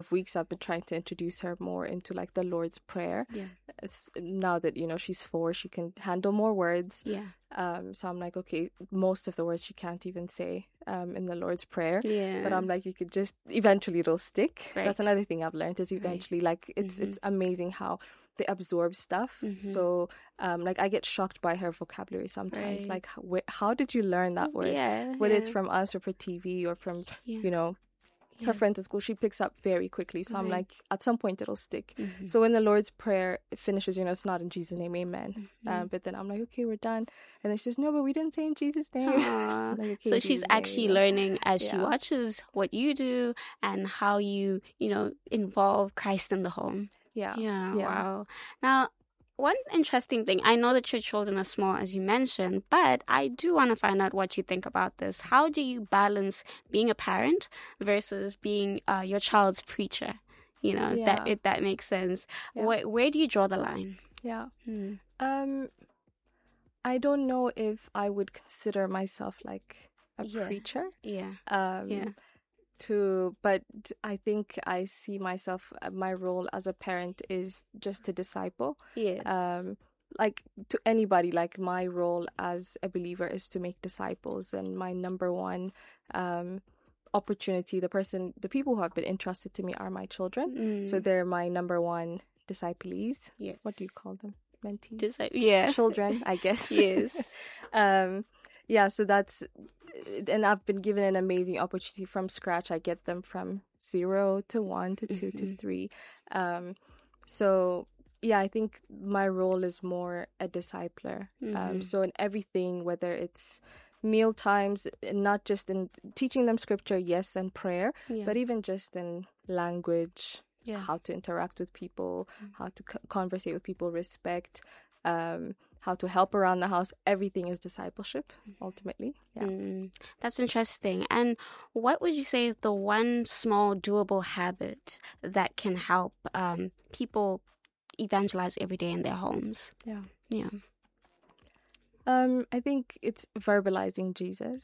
of weeks I've been trying to introduce her more into like the Lord's Prayer. Now that, you know, she's 4, she can handle more words. So I'm like, okay, most of the words she can't even say in the Lord's Prayer. But I'm like, you could just, eventually it'll stick. That's another thing I've learned, is eventually, like, it's amazing how they absorb stuff. So like, I get shocked by her vocabulary sometimes. Like, how did you learn that word? Whether it's from us or for TV or from, you know, her friends at school, she picks up very quickly. So I'm like, at some point it'll stick. So when the Lord's Prayer finishes, you know, it's not in Jesus' name, amen. But then I'm like, okay, we're done. And then she says, no, but we didn't say in Jesus' name. Like, okay, so she's actually learning as she Yeah. watches what you do and how you know, involve Christ in the home. Yeah. Wow. Now, one interesting thing, I know that your children are small, as you mentioned, but I do want to find out what you think about this. How do you balance being a parent versus being your child's preacher? You know, if that makes sense. Where do you draw the line? I don't know if I would consider myself like a preacher. But I think I see myself, my role as a parent is just to disciple. Like, to anybody, like, my role as a believer is to make disciples, and my number one opportunity, the people who have been entrusted to me are my children. So they're my number one disciplees. What do you call them? Mentees? Children, I guess. So that's, and I've been given an amazing opportunity from scratch. I get them from 0 to 1 to 2 to 3. So I think my role is more a discipler. So in everything, whether it's meal times, not just in teaching them scripture, yes, and prayer, but even just in language, how to interact with people, how to conversate with people, respect, how to help around the house. Everything is discipleship, ultimately. That's interesting. And what would you say is the one small doable habit that can help people evangelize every day in their homes? I think it's verbalizing Jesus.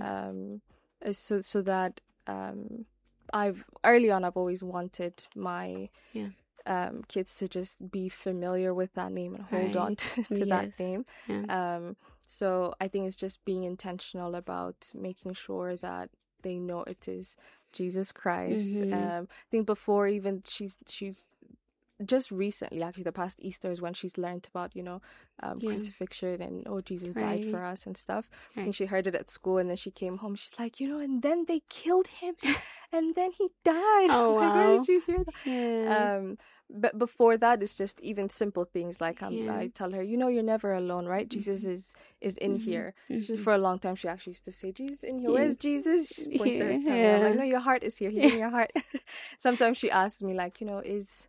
So that I've always wanted my kids to just be familiar with that name and hold on to that name. So I think it's just being intentional about making sure that they know it is Jesus Christ. I think before even she's just recently, actually, the past Easter is when she's learned about, you know, crucifixion and, Jesus died for us and stuff. I think she heard it at school, and then she came home. She's like, you know, and then they killed him, and then he died. Oh, wow. Like, where did you hear that? But before that, it's just even simple things like I tell her, you know, you're never alone, right? Jesus is in here. For a long time, she actually used to say, Jesus in here. Where's Jesus? She just points to her tummy. I'm like, no, your heart is here. He's in your heart. Sometimes she asks me, like, you know, is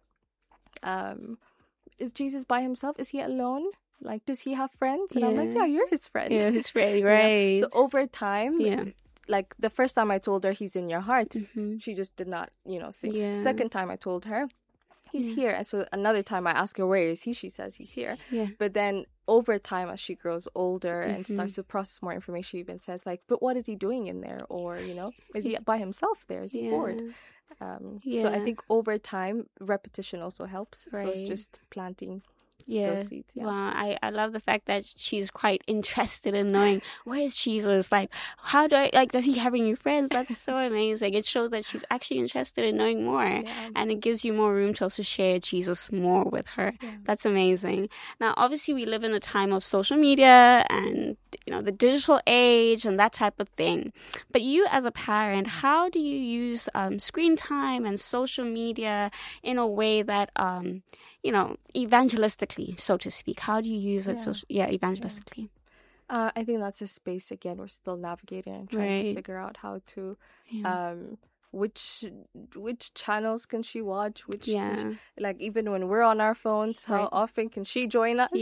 Jesus by himself? Is he alone? Like, does he have friends? And I'm like, yeah, you're his friend. Yeah, his friend, right. You know? So over time, like the first time I told her he's in your heart, she just did not, you know, think. Second time I told her he's here. And so another time I ask her, where is he? She says he's here. But then over time, as she grows older and starts to process more information, she even says, like, but what is he doing in there? Or, you know, is he by himself there? Is he bored? So I think over time, repetition also helps. So it's just planting those seeds. Wow, I love the fact that she's quite interested in knowing, where's Jesus? Like, how do I, like, does he have any friends? That's so amazing. It shows that she's actually interested in knowing more, and it gives you more room to also share Jesus more with her. That's amazing. Now, obviously, we live in a time of social media and, you know, the digital age and that type of thing. But you as a parent, how do you use screen time and social media in a way that, you know, evangelistically, so to speak? How do you use it evangelistically? I think that's a space, again, we're still navigating and trying to figure out how to, which channels can she watch? Like, even when we're on our phones, how often can she join us?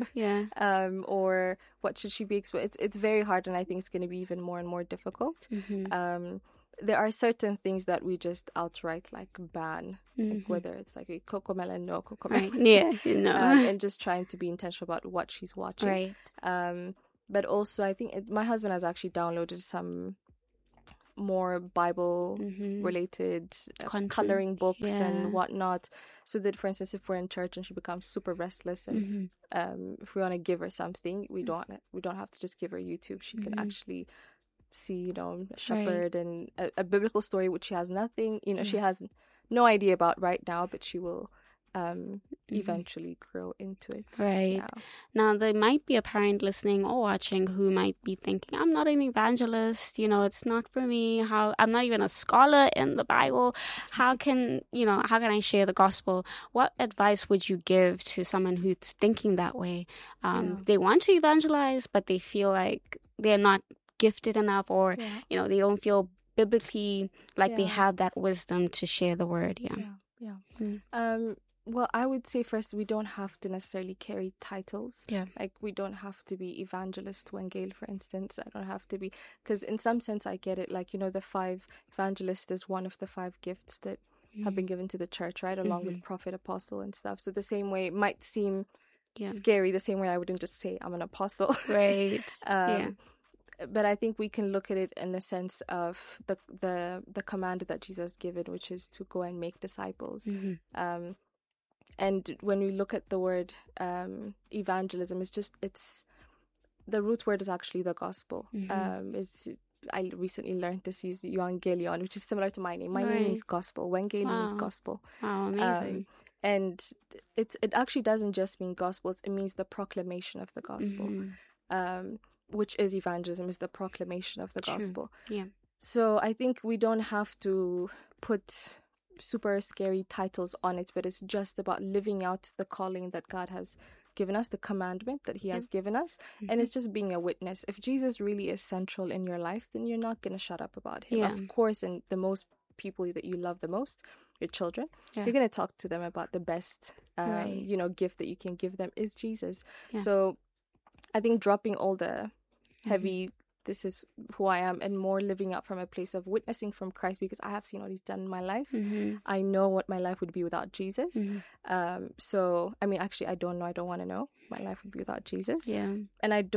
Or what should she be exposed? It's very hard, and I think it's going to be even more and more difficult. There are certain things that we just outright like ban, like whether it's like a Cocomelon, no Cocomelon, and just trying to be intentional about what she's watching. But also, I think my husband has actually downloaded some more Bible related coloring books and whatnot, so that, for instance, if we're in church and she becomes super restless and if we want to give her something, we don't have to just give her YouTube. She can actually see, you know, a shepherd and a biblical story which she has nothing, you know, she has no idea about right now, but she will eventually grow into it. Right. Now, there might be a parent listening or watching who might be thinking, I'm not an evangelist, you know, it's not for me. I'm not even a scholar in the Bible. How can I share the gospel? What advice would you give to someone who's thinking that way? They want to evangelize, but they feel like they're not gifted enough, or, you know, they don't feel biblically like they have that wisdom to share the word. Well, I would say first, we don't have to necessarily carry titles. Like, we don't have to be evangelist Wengale, for instance. I don't have to be, because in some sense I get it. Like, you know, the 5 evangelist is one of the 5 gifts that have been given to the church, right? Along with prophet, apostle and stuff. So the same way it might seem scary, the same way I wouldn't just say I'm an apostle. Right. But I think we can look at it in the sense of the command that Jesus given, which is to go and make disciples. And when we look at the word evangelism, it's the root word is actually the gospel. I recently learned this is euangelion, which is similar to my name. My name means gospel. Wengale means gospel. Wow, amazing. And it actually doesn't just mean gospels. It means the proclamation of the gospel, which is evangelism, is the proclamation of the gospel. So I think we don't have to put super scary titles on it, but it's just about living out the calling that God has given us, the commandment that he has given us, and it's just being a witness. If Jesus really is central in your life, then you're not going to shut up about him. Of course, and the most people that you love the most, your children, you're going to talk to them about the best you know, gift that you can give them is Jesus. So I think dropping all the heavy this is who I am, and more living out from a place of witnessing from Christ, because I have seen what he's done in my life. I know what my life would be without Jesus. So, I mean, actually, I don't know. I don't want to know. My life would be without Jesus. And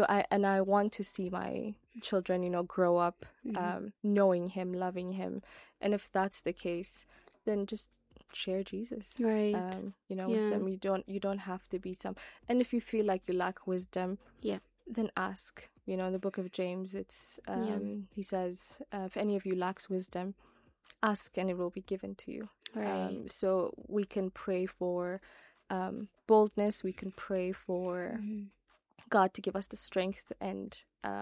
I want to see my children, you know, grow up knowing him, loving him. And if that's the case, then just share Jesus. Right. You know, with them. You don't have to be and if you feel like you lack wisdom, then ask. You know, in the book of James, it's he says, if any of you lacks wisdom, ask and it will be given to you. So we can pray for boldness. We can pray for God to give us the strength and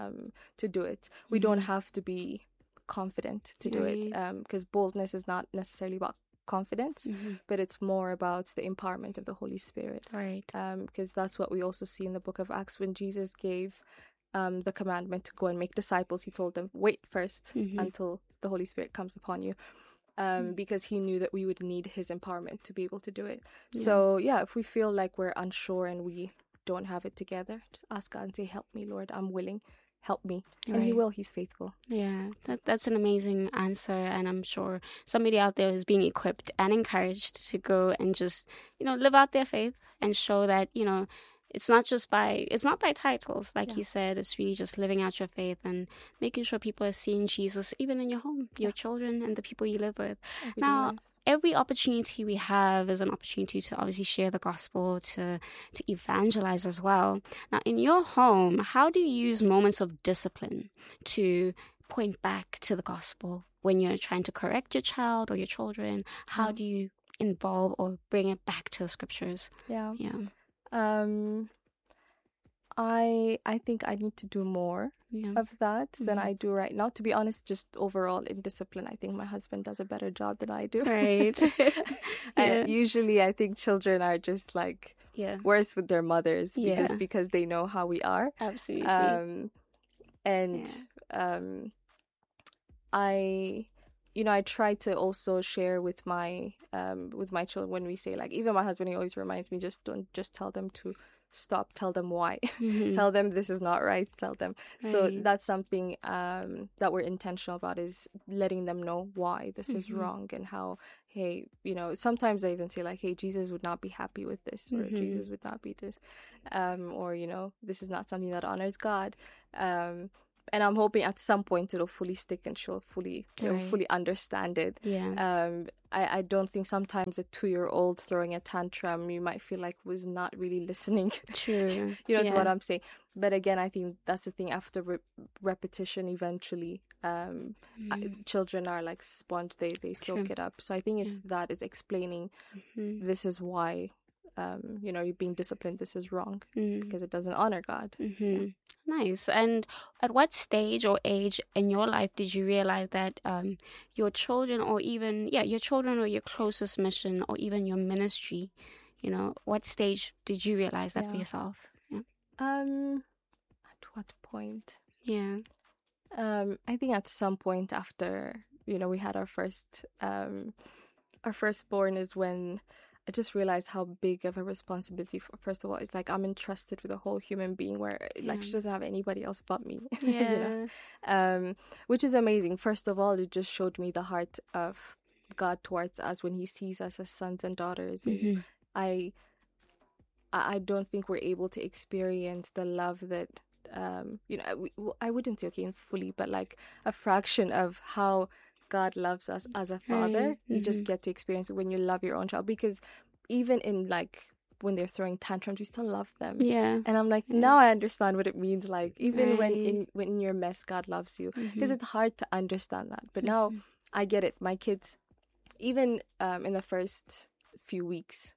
to do it. We don't have to be confident to do it, because boldness is not necessarily about confidence, but it's more about the empowerment of the Holy Spirit. Because that's what we also see in the book of Acts when Jesus gave the commandment to go and make disciples. He told them, wait first until the Holy Spirit comes upon you, because he knew that we would need his empowerment to be able to do it. So if we feel like we're unsure and we don't have it together, just ask God and say, help me, Lord, I'm willing, help me. And he will. He's faithful. That's an amazing answer, and I'm sure somebody out there is being equipped and encouraged to go and just, you know, live out their faith and show that, you know, it's not by titles, like you said. It's really just living out your faith and making sure people are seeing Jesus even in your home, your children and the people you live with. Every opportunity we have is an opportunity to obviously share the gospel, to evangelize as well. Now, in your home, how do you use moments of discipline to point back to the gospel when you're trying to correct your child or your children? How do you involve or bring it back to the scriptures? I think I need to do more of that than I do right now. To be honest, just overall in discipline, I think my husband does a better job than I do. Usually I think children are just like worse with their mothers just because they know how we are. Absolutely. I try to also share with my children when we say, like, even my husband, he always reminds me, don't just tell them to stop, tell them why. Tell them this is not right, tell them. So that's something that we're intentional about, is letting them know why this is wrong, and how, hey, you know, sometimes I even say, like, hey, Jesus would not be happy with this, or Jesus would not be this, or, you know, this is not something that honors God. and I'm hoping at some point it'll fully stick and she'll fully understand it. I don't think sometimes a 2-year-old throwing a tantrum, you might feel like was not really listening. True. To what I'm saying. But again, I think that's the thing. After repetition, eventually, children are like sponge. They soak it up. So I think it's that is explaining this is why, you're being disciplined. This is wrong because it doesn't honor God. Nice. And at what stage or age in your life did you realize that your children or your closest mission or even your ministry, what stage did you realize that for yourself? At what point? Yeah. I think at some point after, we had our firstborn is when I just realized how big of a responsibility. First of all, it's like I'm entrusted with a whole human being where like she doesn't have anybody else but me. Which is amazing. First of all, it just showed me the heart of God towards us when He sees us as sons and daughters. And I don't think we're able to experience the love that I wouldn't say fully, but like a fraction of how God loves us as a father. You just get to experience it when you love your own child, because even in like when they're throwing tantrums, you still love them. And I'm like, now I understand what it means. Like even when in your mess, God loves you, because it's hard to understand that. But now I get it. My kids, even in the first few weeks,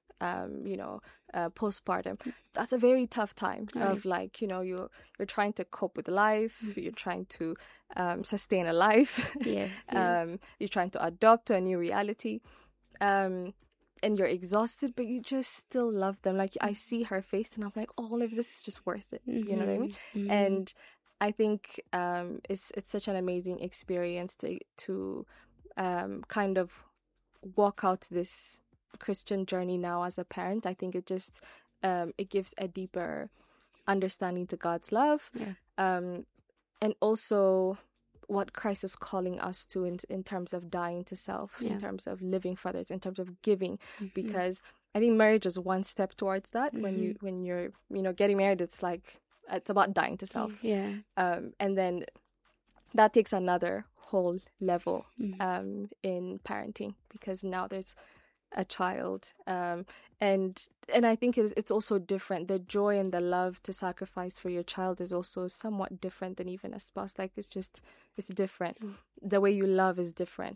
postpartum, that's a very tough time of like, you're trying to cope with life, you're trying to sustain a life, you're trying to adapt to a new reality, and you're exhausted, but you just still love them. Like I see her face and I'm like, all of this is just worth it. You know what I mean? And I think it's such an amazing experience to kind of walk out this Christian journey now as a parent. I think it just it gives a deeper understanding to God's love, and also what Christ is calling us to in terms of dying to self, in terms of living for others, in terms of giving, because I think marriage is one step towards that. When you're getting married, it's about dying to self, and then that takes another whole level in parenting, because now there's a child, and I think it's also different. The joy and the love to sacrifice for your child is also somewhat different than even a spouse. Like it's different. The way you love is different.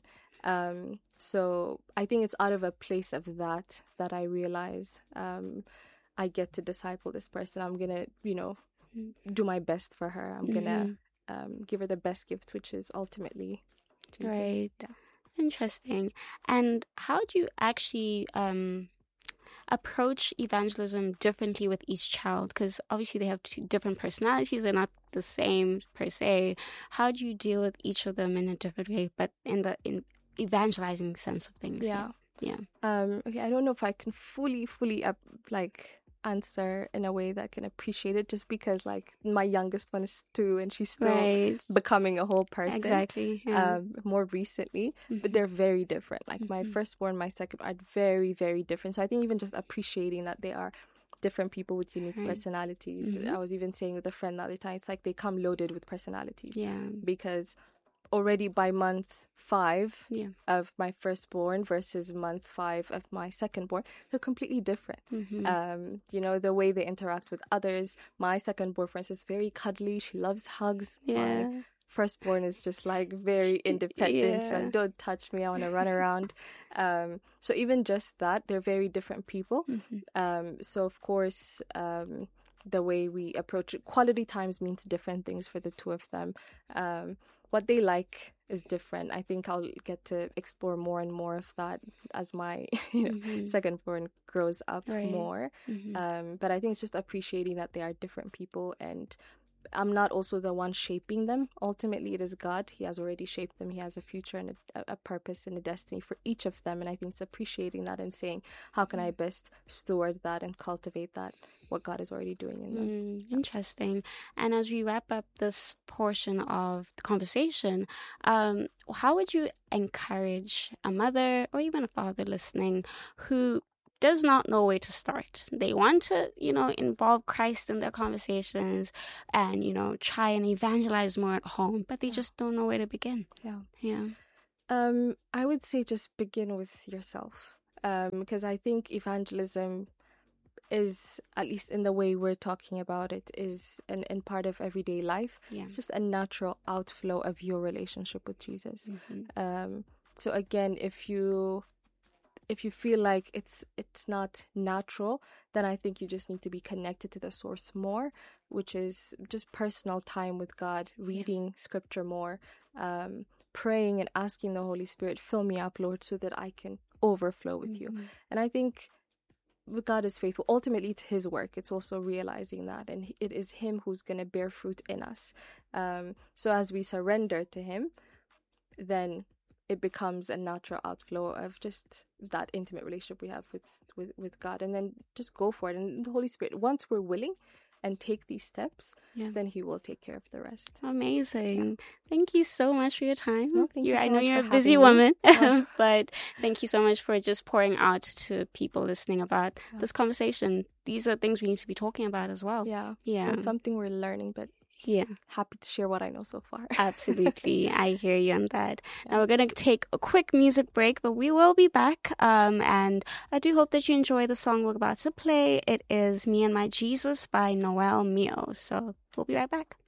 So I think it's out of a place of that I realize I get to disciple this person. I'm gonna do my best for her. I'm gonna give her the best gift, which is ultimately Jesus. Right. Interesting. And how do you actually approach evangelism differently with each child? Because obviously they have two different personalities. They're not the same per se. How do you deal with each of them in a different way, but in evangelizing sense of things? Yeah. Okay, I don't know if I can fully answer in a way that can appreciate it, just because like my youngest one is 2 and she's still becoming a whole person. Exactly. More recently, but they're very different. Like my firstborn, my second are very, very different. So I think even just appreciating that they are different people with unique personalities. I was even saying with a friend the other time, it's like they come loaded with personalities. Because already by month 5 of my firstborn versus month 5 of my secondborn, they're completely different. The way they interact with others. My secondborn, for instance, is very cuddly. She loves hugs. My firstborn is just like very independent. So don't touch me, I want to run around. So even just that, they're very different people. So of course, the way we approach it, quality times means different things for the two of them. What they like is different. I think I'll get to explore more and more of that as my secondborn grows up more. But I think it's just appreciating that they are different people, and I'm not also the one shaping them. Ultimately, it is God. He has already shaped them. He has a future and a purpose and a destiny for each of them. And I think it's appreciating that and saying, how can I best steward that and cultivate that, what God is already doing in them. Interesting. And as we wrap up this portion of the conversation, how would you encourage a mother or even a father listening who does not know where to start. They want to, involve Christ in their conversations and, try and evangelize more at home, but they just don't know where to begin. Yeah. I would say just begin with yourself, because I think evangelism is, at least in the way we're talking about it, is an part of everyday life. It's just a natural outflow of your relationship with Jesus. So again, if you feel like it's not natural, then I think you just need to be connected to the source more, which is just personal time with God, reading scripture more, praying and asking the Holy Spirit, fill me up, Lord, so that I can overflow with you. And I think God is faithful. Ultimately, it's His work. It's also realizing that, and it is Him who's going to bear fruit in us. So as we surrender to Him, then it becomes a natural outflow of just that intimate relationship we have with God, and then just go for it. And the Holy Spirit, once we're willing and take these steps, then He will take care of the rest. Amazing. Thank you so much for your time. No, thank you so I know much you're for a busy having woman, me. but thank you so much for just pouring out to people listening about this conversation. These are things we need to be talking about as well. Yeah. It's something we're learning, but happy to share what I know so far. Absolutely. I hear you on that. Now we're going to take a quick music break, but we will be back. And I do hope that you enjoy the song we're about to play. It is Me and My Jesus by Noel Mio. So we'll be right back.